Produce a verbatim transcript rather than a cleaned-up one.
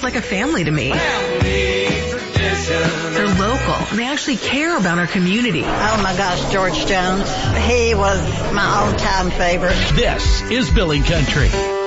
like a family to me. Family tradition. They're local, and they actually care about our community. Oh my gosh, George Jones. He was my all-time favorite. This is Billy Country.